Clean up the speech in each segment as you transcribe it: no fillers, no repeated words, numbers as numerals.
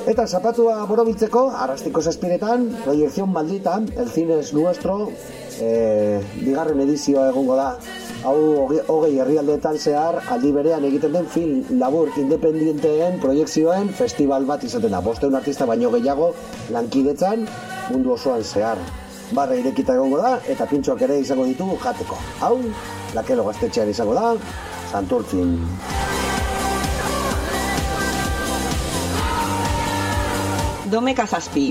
Eta zapatua borobiltzeko, Arrastiko 7etan, proyección maldita, el cine es nuestro, bigarren edizioa egongo da. Hau hogei herrialdeetan zehar aldi berean egiten den film labur independienteen proiekzioen festival bat izaten da. 500 artista baino gehiago lankidetzan mundu osoan zehar. Barra irekita egongo da eta pintxoak ere izango ditugu jateko. Hau, Lakelo gaztetxean izango da, Santurtzin. Domeka 7.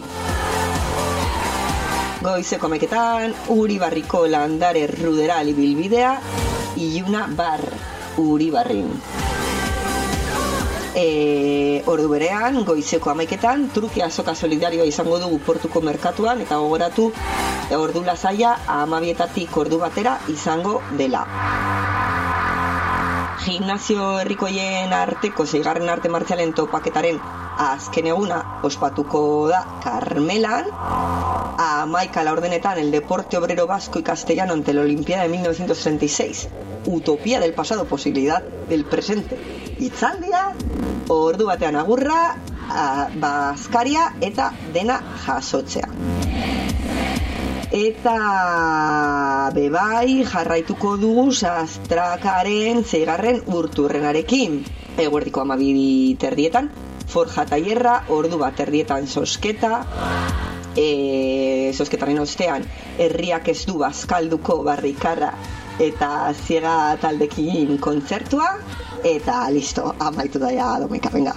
Goizeko 11etan, Uribarriko landare ruderal ibilbidea, Iluna bar Uribarrin. Ordu berean, goizeko 11etan, Truke azoka solidarioa izango dugu portuko merkatuan, eta gogoratu ordu lasaia 12etatik ordu batera izango dela. Gimnasio herrikoien arteko 6. arte martzialen topaketaren azken eguna ospatuko da Karmelan. 11 ordenetan el deporte obrero vasco y castellano ante la Olimpiada de 1936. Utopía del pasado, posibilidad del presente. Itzaldia, ordu batean agurra, Baskaria eta dena jasotzea. Eta bebai jarraituko dugu Sastrakaren 6. urturrenarekin. Eguerdiko 12:30 Forja tailerra, ordu bat erdietan sosketa. Sosketaren ostean herriak ez du bazkalduko barrikarra eta ziega taldekin kontzertua. Eta listo, amaitu da ja Domeka, venga.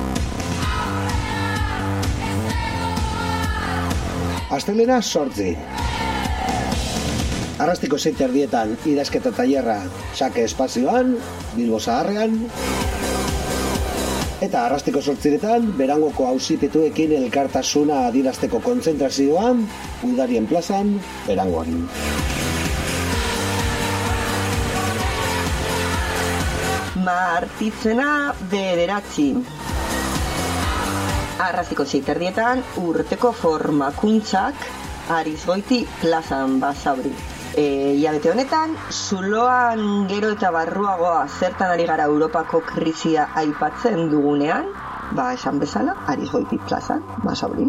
Astelena 8. Arrastiko 7 idazketa tailerra Sake espazioan, Bilbo Zaharrean. Eta Arrastiko 8 Berangoko auzipetuekin elkartasuna adierazteko kontzentrazioan, Udarien plazan, Berangon. Martitzena 9. Arrastiko 7 urteko formakuntzak Arizgoiti plazan Basauri. Hilabete honetan, zuloan gero eta barruagoa zertan ari gara Europako krisia aipatzen dugunean, esan bezala, Arizgoiti plazan Basauri.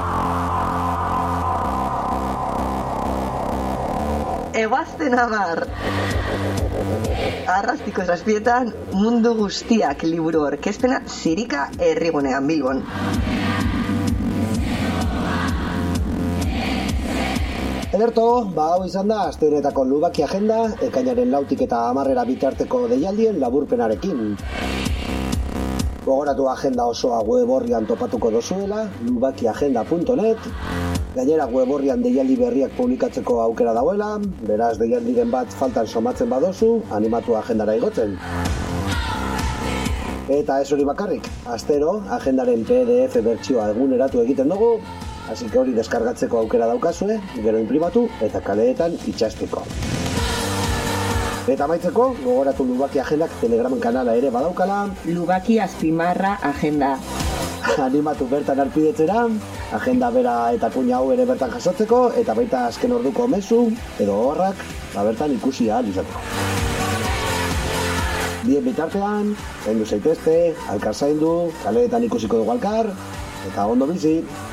Eguazten abar! Arrastiko 7 mundu guztiak liburu orkezpena Zirika herrigunean Bilbon. Ederto, hau izan da aste honetako Lubaki agenda, ekainaren 4 eta 10 bitarteko deialdien laburpenarekin. Gogoratu agenda osoa web orrian topatuko dozuela, lubakiagenda.net. Gainera web orrian deialdi berriak publikatzeko aukera dauela, beraz deialdiren bat faltan somatzen badozu, animatu agendara igotzen. Eta ez hori bakarrik, astero agendaren PDF bertsioa eguneratu egiten dugu, hasi que hori deskargatzeko aukera daukazue, gero inprimatu eta kaleetan itxasteko. Eta amaitzeko, gogoratu Lubaki agendak Telegram kanala ere badaukala. Lubaki azpimarra agenda. Animatu bertan arpidetzera, agenda bera eta puña hau ere bertan jasotzeko, eta baita azken orduko mezu, edo horrak, bertan ikusi ahal izateko. Bien bitartean, zaindu zaitezte, alkar zaindu, kaleetan ikusiko dugu alkar, eta ondo bizi.